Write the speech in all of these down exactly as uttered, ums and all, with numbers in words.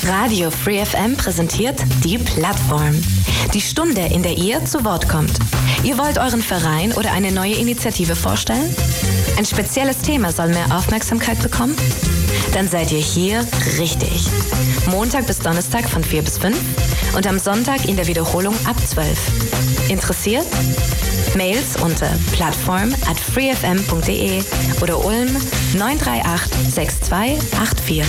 Radio Free F M präsentiert die Plattform. Die Stunde, in der ihr zu Wort kommt. Ihr wollt euren Verein oder eine neue Initiative vorstellen? Ein spezielles Thema soll mehr Aufmerksamkeit bekommen? Dann seid ihr hier richtig. Montag bis Donnerstag von vier bis fünf und am Sonntag in der Wiederholung ab zwölf. Interessiert? Mails unter plattform at freefm punkt de oder Ulm neun drei acht sechs zwei acht vier.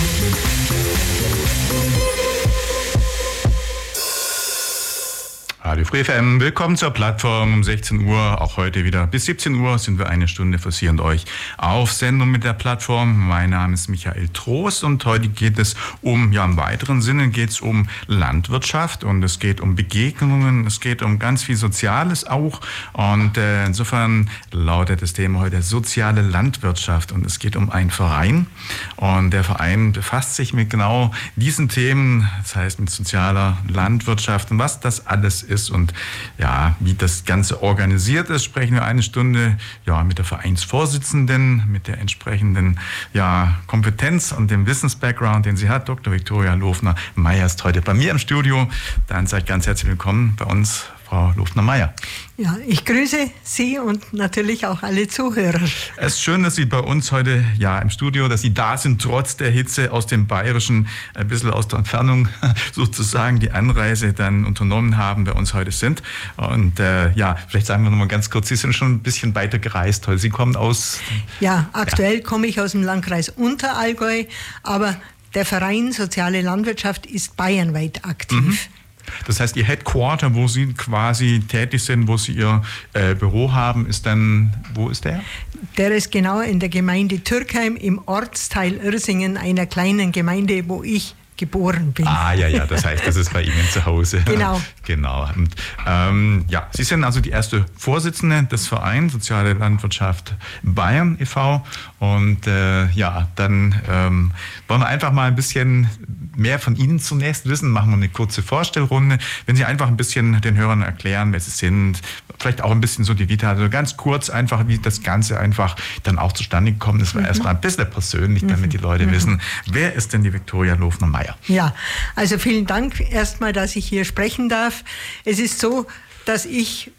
Radio Free F M, willkommen zur Plattform um sechzehn Uhr, auch heute wieder bis siebzehn Uhr sind wir eine Stunde für Sie und euch auf Sendung mit der Plattform. Mein Name ist Michael Trost und heute geht es um, ja im weiteren Sinne geht es um Landwirtschaft und es geht um Begegnungen, es geht um ganz viel Soziales auch und äh, insofern lautet das Thema heute soziale Landwirtschaft und es geht um einen Verein und der Verein befasst sich mit genau diesen Themen, das heißt mit sozialer Landwirtschaft und was das alles ist. Und ja, wie das Ganze organisiert ist, sprechen wir eine Stunde ja, mit der Vereinsvorsitzenden, mit der entsprechenden ja, Kompetenz und dem Wissensbackground, den sie hat. Doktor Viktoria Lofner-Meyer ist heute bei mir im Studio. Dann seid ganz herzlich willkommen bei uns, Frau Lofner-Meyer. Ja, ich grüße Sie und natürlich auch alle Zuhörer. Es ist schön, dass Sie bei uns heute ja im Studio, dass Sie da sind, trotz der Hitze aus dem Bayerischen, ein bisschen aus der Entfernung sozusagen die Anreise dann unternommen haben, bei uns heute sind. Und äh, ja, vielleicht sagen wir noch mal ganz kurz, Sie sind schon ein bisschen weiter gereist heute. Sie kommen aus... Ja, aktuell ja. komme ich aus dem Landkreis Unterallgäu, aber der Verein Soziale Landwirtschaft ist bayernweit aktiv. Mhm. Das heißt, Ihr Headquarter, wo Sie quasi tätig sind, wo Sie Ihr äh, Büro haben, ist dann, wo ist der? Der ist genau in der Gemeinde Türkheim im Ortsteil Irsingen, einer kleinen Gemeinde, wo ich geboren bin. Ah, ja, ja, das heißt, das ist bei Ihnen zu Hause. Genau. Genau. Und, ähm, ja, Sie sind also die erste Vorsitzende des Vereins Soziale Landwirtschaft Bayern e V und äh, ja, dann ähm, wollen wir einfach mal ein bisschen mehr von Ihnen zunächst wissen, machen wir eine kurze Vorstellrunde. Wenn Sie einfach ein bisschen den Hörern erklären, wer Sie sind, vielleicht auch ein bisschen so die Vita, also ganz kurz einfach, wie das Ganze einfach dann auch zustande gekommen ist, mhm. erstmal ein bisschen persönlich, damit mhm. die Leute mhm. wissen, wer ist denn die Viktoria Lofner-Meyer? Ja, also vielen Dank erstmal, dass ich hier sprechen darf. Es ist so, dass ich,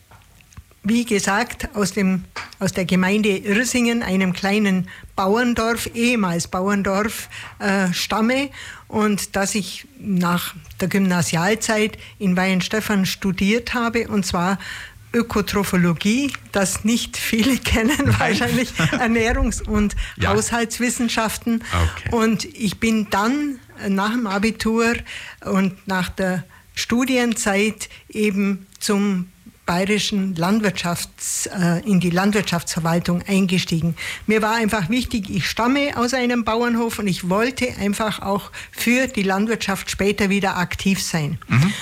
wie gesagt, aus, dem, aus der Gemeinde Irsingen, einem kleinen Bauerndorf, ehemals Bauerndorf, äh, stamme und dass ich nach der Gymnasialzeit in Weihenstephan studiert habe, und zwar Ökotrophologie, das nicht viele kennen, Nein. wahrscheinlich Ernährungs- und ja. Haushaltswissenschaften. Okay. Und ich bin dann nach dem Abitur und nach der Studienzeit eben zum bayerischen Landwirtschafts, äh, in die Landwirtschaftsverwaltung eingestiegen. Mir war einfach wichtig, ich stamme aus einem Bauernhof und ich wollte einfach auch für die Landwirtschaft später wieder aktiv sein. Mhm.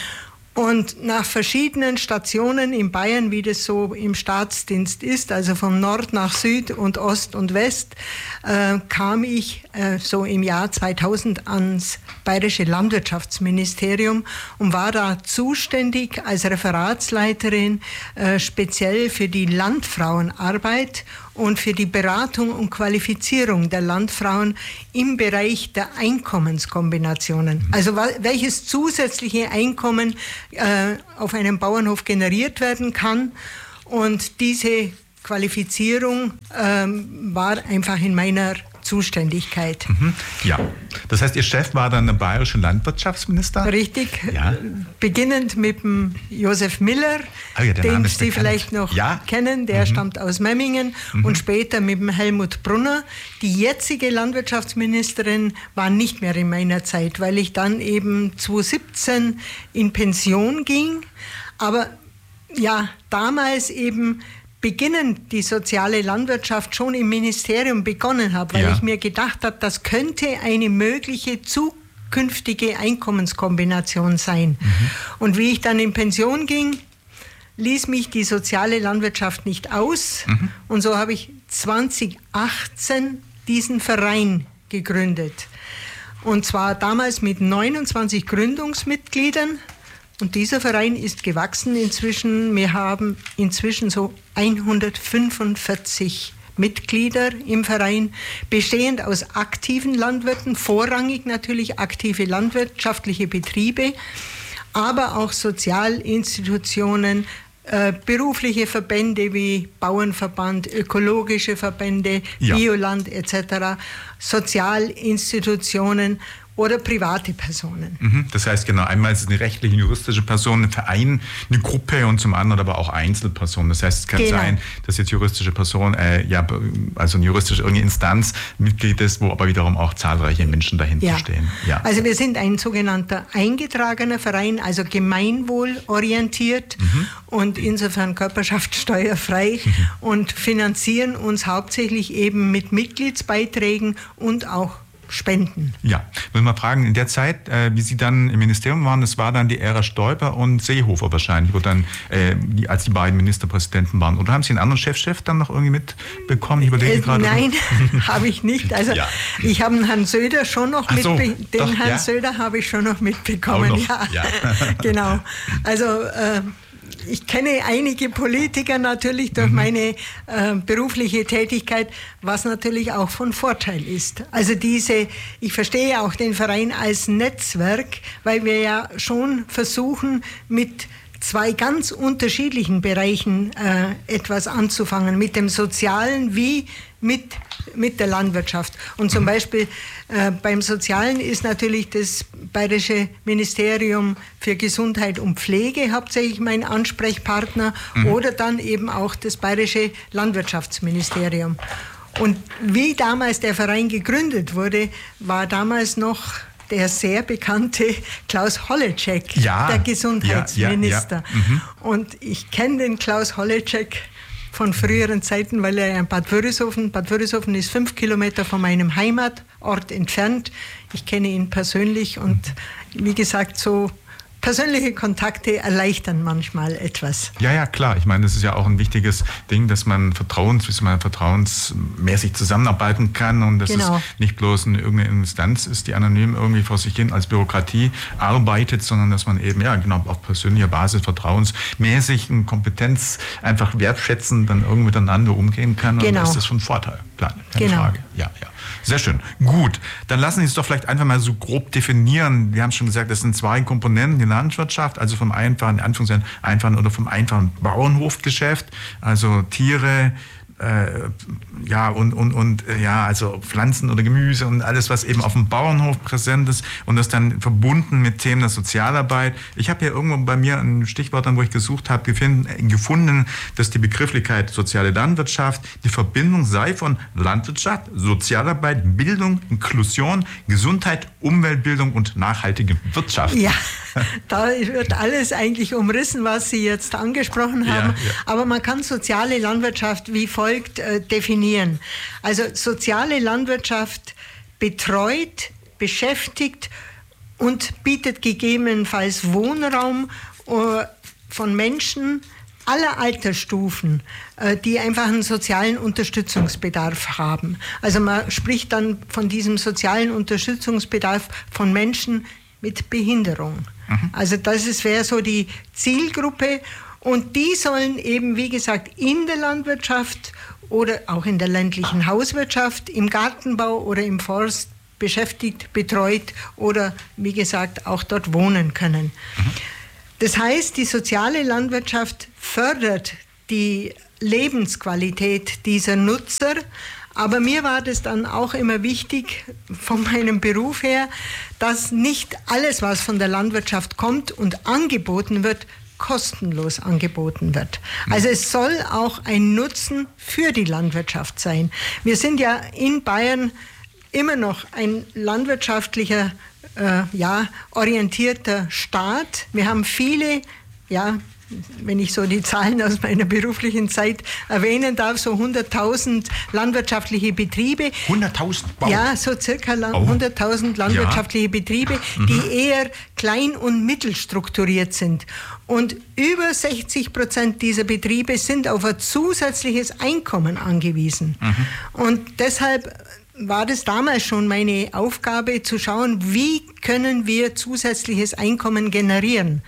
Und nach verschiedenen Stationen in Bayern, wie das so im Staatsdienst ist, also von Nord nach Süd und Ost und West, äh, kam ich äh, so im Jahr zweitausend ans Bayerische Landwirtschaftsministerium und war da zuständig als Referatsleiterin äh, speziell für die Landfrauenarbeit und für die Beratung und Qualifizierung der Landfrauen im Bereich der Einkommenskombinationen. Also welches zusätzliche Einkommen äh, auf einem Bauernhof generiert werden kann. Und diese Qualifizierung ähm, war einfach in meiner Zuständigkeit. Mhm. Ja, das heißt, Ihr Chef war dann der bayerische Landwirtschaftsminister? Richtig, ja. Beginnend mit dem Josef Miller, oh ja, den Sie bekannt. vielleicht noch ja. kennen, der mhm. stammt aus Memmingen, mhm. und später mit dem Helmut Brunner. Die jetzige Landwirtschaftsministerin war nicht mehr in meiner Zeit, weil ich dann eben zweitausendsiebzehn in Pension ging, aber ja, damals eben beginnend die soziale Landwirtschaft schon im Ministerium begonnen habe, weil ja. ich mir gedacht habe, das könnte eine mögliche zukünftige Einkommenskombination sein. Mhm. Und wie ich dann in Pension ging, ließ mich die soziale Landwirtschaft nicht aus. Mhm. Und so habe ich zweitausendachtzehn diesen Verein gegründet. Und zwar damals mit neunundzwanzig Gründungsmitgliedern. Und dieser Verein ist gewachsen inzwischen. Wir haben inzwischen so hundertfünfundvierzig Mitglieder im Verein, bestehend aus aktiven Landwirten, vorrangig natürlich aktive landwirtschaftliche Betriebe, aber auch Sozialinstitutionen, äh, berufliche Verbände wie Bauernverband, ökologische Verbände, ja. Bioland et cetera, Sozialinstitutionen oder private Personen. Mhm, das heißt genau, einmal ist es eine rechtliche, juristische Person, ein Verein, eine Gruppe und zum anderen aber auch Einzelpersonen. Das heißt, es kann genau. sein, dass jetzt juristische Person, äh, ja, also eine juristische irgendeine Instanz Mitglied ist, wo aber wiederum auch zahlreiche Menschen dahinter ja. stehen. Ja. Also wir sind ein sogenannter eingetragener Verein, also gemeinwohlorientiert mhm. und insofern körperschaftssteuerfrei mhm. und finanzieren uns hauptsächlich eben mit Mitgliedsbeiträgen und auch Spenden. Ja, ich will mal fragen, in der Zeit, äh, wie Sie dann im Ministerium waren, das war dann die Ära Stoiber und Seehofer wahrscheinlich, wo dann, äh, die, als die beiden Ministerpräsidenten waren. Oder haben Sie einen anderen Chefchef dann noch irgendwie mitbekommen? Ich überlege äh, gerade. Nein, habe ich nicht. Also ja. ich habe Herrn Söder schon noch so, mitbekommen. Den doch, Herrn ja. Söder habe ich schon noch mitbekommen. Noch. Ja. ja. Genau. Also äh, ich kenne einige Politiker natürlich durch mhm. meine äh, berufliche Tätigkeit, was natürlich auch von Vorteil ist. Also diese, ich verstehe auch den Verein als Netzwerk, weil wir ja schon versuchen, mit zwei ganz unterschiedlichen Bereichen äh, etwas anzufangen, mit dem Sozialen wie mit, mit der Landwirtschaft. Und zum mhm. Beispiel äh, beim Sozialen ist natürlich das Bayerische Ministerium für Gesundheit und Pflege hauptsächlich mein Ansprechpartner mhm. oder dann eben auch das Bayerische Landwirtschaftsministerium. Und wie damals der Verein gegründet wurde, war damals noch der sehr bekannte Klaus Holleczek, ja, der Gesundheitsminister. Ja, ja, ja. Mhm. Und ich kenne den Klaus Holleczek von früheren Zeiten, weil er in Bad Wörishofen, Bad Wörishofen ist fünf Kilometer von meinem Heimatort entfernt. Ich kenne ihn persönlich und wie gesagt, so persönliche Kontakte erleichtern manchmal etwas. Ja, ja, klar. Ich meine, das ist ja auch ein wichtiges Ding, dass man Vertrauens, dass man vertrauensmäßig zusammenarbeiten kann und dass genau. es nicht bloß eine, irgendeine Instanz ist, die anonym irgendwie vor sich hin als Bürokratie arbeitet, sondern dass man eben, ja, genau, auf persönlicher Basis vertrauensmäßig und Kompetenz einfach wertschätzend dann irgendwie miteinander umgehen kann. Und genau. das ist schon ein Vorteil. Klar, keine genau. Frage. Ja, ja. Sehr schön. Gut. Dann lassen Sie es doch vielleicht einfach mal so grob definieren. Wir haben schon gesagt, das sind zwei Komponenten, die Landwirtschaft, also vom einfachen, in Anführungszeichen, einfachen oder vom einfachen Bauernhofgeschäft, also Tiere, äh, ja, und, und, und ja, also Pflanzen oder Gemüse und alles, was eben auf dem Bauernhof präsent ist und das dann verbunden mit Themen der Sozialarbeit. Ich habe hier irgendwo bei mir ein Stichwort, wo ich gesucht habe, gefunden, dass die Begrifflichkeit soziale Landwirtschaft die Verbindung sei von Landwirtschaft, Sozialarbeit, Bildung, Inklusion, Gesundheit, Umweltbildung und nachhaltige Wirtschaft. Ja, da wird alles eigentlich umrissen, was Sie jetzt angesprochen haben. Ja, ja. Aber man kann soziale Landwirtschaft wie folgt äh, definieren. Also soziale Landwirtschaft betreut, beschäftigt und bietet gegebenenfalls Wohnraum äh, von Menschen aller Altersstufen, äh, die einfach einen sozialen Unterstützungsbedarf haben. Also man spricht dann von diesem sozialen Unterstützungsbedarf von Menschen mit Behinderung. Mhm. Also das wäre so die Zielgruppe und die sollen eben, wie gesagt, in der Landwirtschaft oder auch in der ländlichen Hauswirtschaft, im Gartenbau oder im Forst beschäftigt, betreut oder, wie gesagt, auch dort wohnen können. Mhm. Das heißt, die soziale Landwirtschaft fördert die Lebensqualität dieser Nutzer. Aber mir war das dann auch immer wichtig, von meinem Beruf her, dass nicht alles, was von der Landwirtschaft kommt und angeboten wird, kostenlos angeboten wird. Also es soll auch ein Nutzen für die Landwirtschaft sein. Wir sind ja in Bayern immer noch ein landwirtschaftlicher, äh, ja, orientierter Staat. Wir haben viele, ja, wenn ich so die Zahlen aus meiner beruflichen Zeit erwähnen darf, so hunderttausend landwirtschaftliche Betriebe. hunderttausend? Wow. Ja, so circa oh. hunderttausend landwirtschaftliche ja. Betriebe, die mhm. eher klein- und mittelstrukturiert sind. Und über sechzig Prozent dieser Betriebe sind auf ein zusätzliches Einkommen angewiesen. Mhm. Und deshalb war das damals schon meine Aufgabe, zu schauen, wie können wir zusätzliches Einkommen generieren.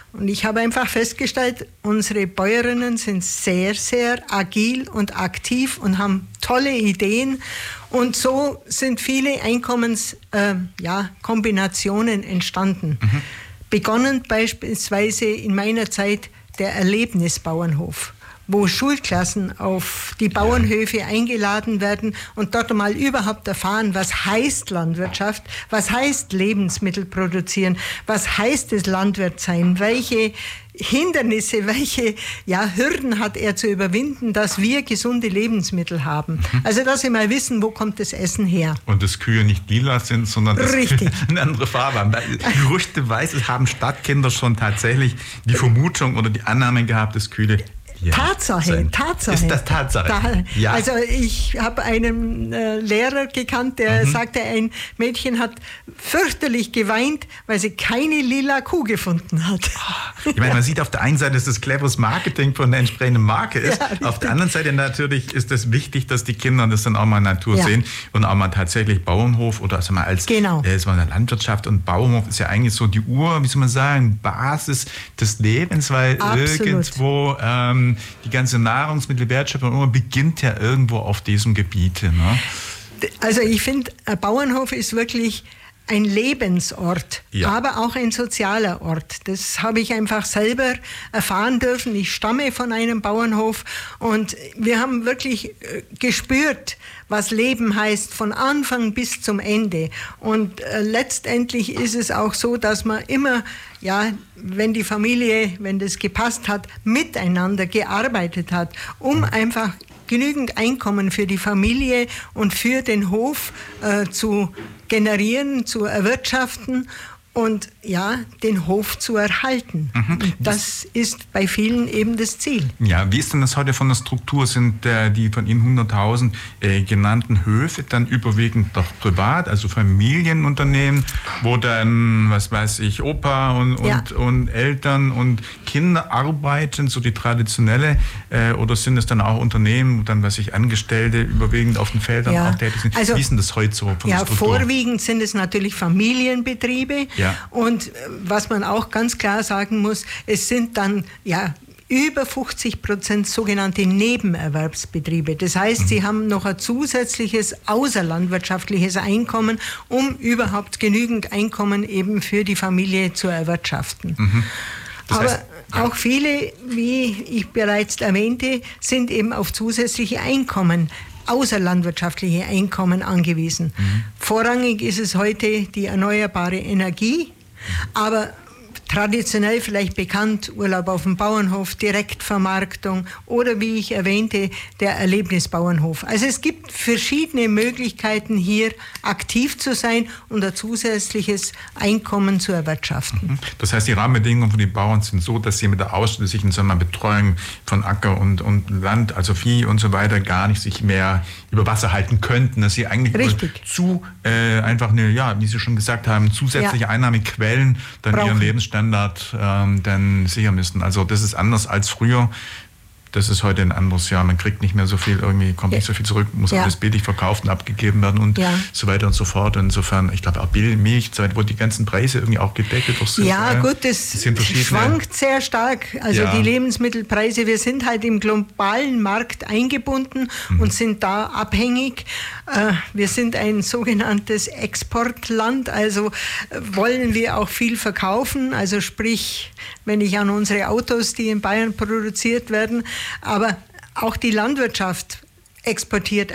Und ich habe einfach festgestellt, unsere Bäuerinnen sind sehr, sehr agil und aktiv und haben tolle Ideen. Und so sind viele Einkommenskombinationen äh, ja, Kombinationen entstanden. Mhm. Begonnen beispielsweise in meiner Zeit der Erlebnisbauernhof, wo Schulklassen auf die Bauernhöfe eingeladen werden und dort mal überhaupt erfahren, was heißt Landwirtschaft, was heißt Lebensmittel produzieren, was heißt es Landwirt sein, welche Hindernisse, welche ja, Hürden hat er zu überwinden, dass wir gesunde Lebensmittel haben. Mhm. Also dass sie mal wissen, wo kommt das Essen her. Und dass Kühe nicht lila sind, sondern dass Richtig. Kühe eine andere Farbe haben. Gerüchteweise haben Stadtkinder schon tatsächlich die Vermutung oder die Annahme gehabt, dass Kühe Ja, Tatsache, sein. Tatsache. Ist das Tatsache? Da, ja. Also ich habe einen äh, Lehrer gekannt, der mhm. sagte, ein Mädchen hat fürchterlich geweint, weil sie keine lila Kuh gefunden hat. Ich meine, man sieht auf der einen Seite, dass das cleveres Marketing von der entsprechenden Marke ist. Ja, auf der anderen Seite natürlich ist es wichtig, dass die Kinder das dann auch mal Natur ja. sehen und auch mal tatsächlich Bauernhof oder also mal als genau. äh, so eine Landwirtschaft und Bauernhof ist ja eigentlich so die Ur, wie soll man sagen, Basis des Lebens, weil Absolut. irgendwo ähm, die ganze Nahrungsmittelwertschöpfung beginnt ja irgendwo auf diesem Gebiet. Ne? Also ich finde, ein Bauernhof ist wirklich ein Lebensort, ja. aber auch ein sozialer Ort. Das habe ich einfach selber erfahren dürfen. Ich stamme von einem Bauernhof und wir haben wirklich gespürt, was Leben heißt, von Anfang bis zum Ende. Und äh, letztendlich ist es auch so, dass man immer, ja, wenn die Familie, wenn das gepasst hat, miteinander gearbeitet hat, um einfach genügend Einkommen für die Familie und für den Hof äh, zu generieren, zu erwirtschaften und ja, den Hof zu erhalten. Mhm. Das ist bei vielen eben das Ziel. Ja, wie ist denn das heute von der Struktur? Sind äh, die von Ihnen hunderttausend äh, genannten Höfe dann überwiegend doch privat, also Familienunternehmen, wo dann, was weiß ich, Opa und, und, ja. und Eltern und Kinder arbeiten, so die traditionelle, äh, oder sind es dann auch Unternehmen, wo dann, was ich, Angestellte überwiegend auf den Feldern ja. auch tätig sind? Also, wie ist denn das heute so von ja, der Struktur? Vorwiegend sind es natürlich Familienbetriebe. Ja. Und was man auch ganz klar sagen muss, es sind dann ja über fünfzig Prozent sogenannte Nebenerwerbsbetriebe. Das heißt, mhm. sie haben noch ein zusätzliches außerlandwirtschaftliches Einkommen, um überhaupt genügend Einkommen eben für die Familie zu erwirtschaften. Mhm. Das heißt, aber auch viele, wie ich bereits erwähnte, sind eben auf zusätzliche Einkommen, außerlandwirtschaftliche Einkommen angewiesen. Mhm. Vorrangig ist es heute die erneuerbare Energie, aber traditionell vielleicht bekannt, Urlaub auf dem Bauernhof, Direktvermarktung oder wie ich erwähnte, der Erlebnisbauernhof. Also es gibt verschiedene Möglichkeiten hier aktiv zu sein und ein zusätzliches Einkommen zu erwirtschaften. Das heißt, die Rahmenbedingungen für die Bauern sind so, dass sie mit der ausschließlichen sagen wir mal, Betreuung von Acker und, und Land, also Vieh und so weiter, gar nicht sich mehr über Wasser halten könnten, dass sie eigentlich zu äh, einfach eine, ja, wie Sie schon gesagt haben, zusätzliche ja. Einnahmequellen dann Brauchen. ihren Lebensstandard ähm, dann sichern müssen. Also das ist anders als früher. Das ist heute ein anderes Jahr. Man kriegt nicht mehr so viel, irgendwie kommt ja. nicht so viel zurück, muss ja. alles billig verkauft und abgegeben werden und ja. so weiter und so fort. Und insofern, ich glaube auch Milch, so weiter, wo die ganzen Preise irgendwie auch gedeckelt sind. Ja, äh, gut, das, das schwankt sehr stark. Also ja. die Lebensmittelpreise, wir sind halt im globalen Markt eingebunden mhm. und sind da abhängig. Äh, wir sind ein sogenanntes Exportland, also wollen wir auch viel verkaufen. Also sprich, wenn ich an unsere Autos, die in Bayern produziert werden, aber auch die Landwirtschaft exportiert